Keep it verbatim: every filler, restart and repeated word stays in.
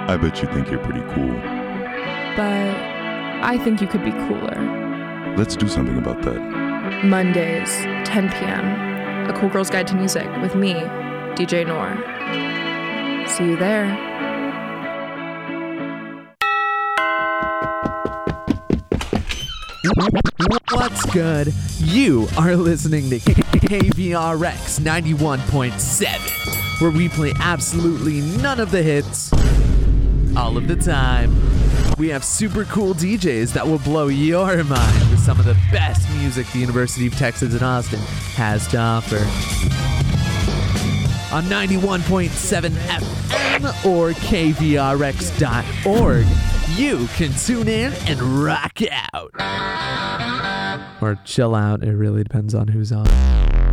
I bet you think you're pretty cool. But I think you could be cooler. Let's do something about that. Mondays, ten p.m. A Cool Girl's Guide to Music with me, D J Noor. See you there. What's good? You are listening to K V R X ninety-one point seven, where we play absolutely none of the hits all of the time. We have super cool D Js that will blow your mind with some of the best music the University of Texas at Austin has to offer. On ninety-one point seven F M or K V R X dot org, you can tune in and rock out. Or chill out, it really depends on who's on.